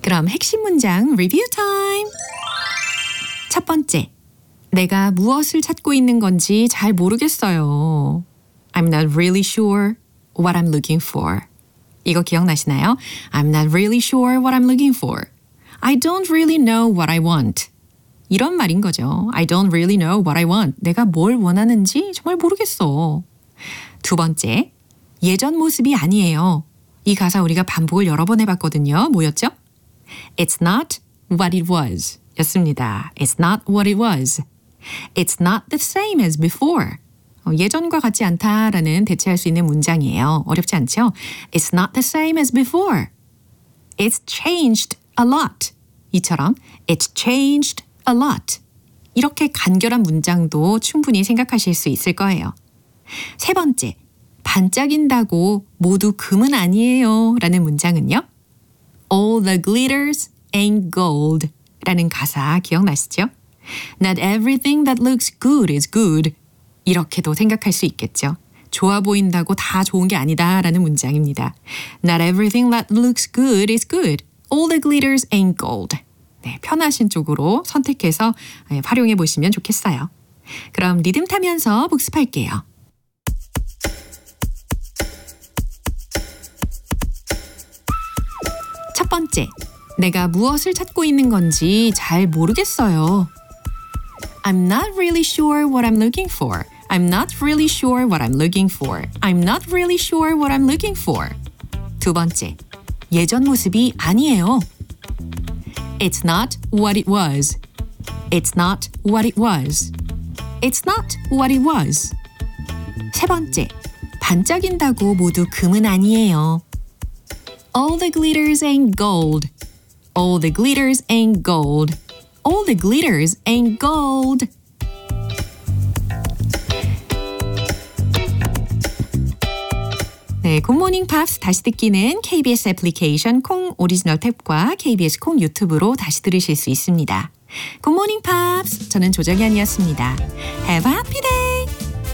그럼 핵심 문장 리뷰 타임. 첫 번째, 내가 무엇을 찾고 있는 건지 잘 모르겠어요. I'm not really sure what I'm looking for. 이거 기억나시나요? I'm not really sure what I'm looking for. I don't really know what I want. 이런 말인 거죠. I don't really know what I want. 내가 뭘 원하는지 정말 모르겠어. 두 번째, 예전 모습이 아니에요. 이 가사 우리가 반복을 여러 번 해봤거든요. 뭐였죠? It's not what it was 였습니다. It's not what it was. It's not the same as before. 예전과 같지 않다라는 대체할 수 있는 문장이에요. 어렵지 않죠? It's not the same as before. It's changed a lot. 이처럼 It's changed a lot. 이렇게 간결한 문장도 충분히 생각하실 수 있을 거예요. 세 번째, 반짝인다고 모두 금은 아니에요 라는 문장은요. All the glitters ain't gold 라는 가사 기억나시죠? Not everything that looks good is good. 이렇게도 생각할 수 있겠죠. 좋아 보인다고 다 좋은 게 아니다 라는 문장입니다. Not everything that looks good is good. All the glitters ain't gold. 네, 편하신 쪽으로 선택해서 활용해 보시면 좋겠어요. 그럼 리듬 타면서 복습할게요. 첫 번째, 내가 무엇을 찾고 있는 건지 잘 모르겠어요. I'm not really sure what I'm looking for. I'm not really sure what I'm looking for. I'm not really sure what I'm looking for. 두 번째, 예전 모습이 아니에요. It's not what it was. It's not what it was. It's not what it was. 세 번째, 반짝인다고 모두 금은 아니에요. All the glitters ain't gold. All the glitters ain't gold. All the glitters ain't gold. 네, 굿모닝 팝스 다시 듣기는 KBS 애플리케이션 콩 오리지널 탭과 KBS 콩 유튜브로 다시 들으실 수 있습니다. 굿모닝 팝스, 저는 조정현이었습니다. Have a happy day!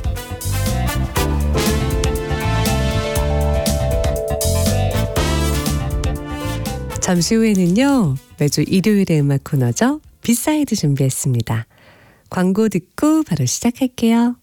잠시 후에는요. 매주 일요일의 음악 코너죠. 비사이드 준비했습니다. 광고 듣고 바로 시작할게요.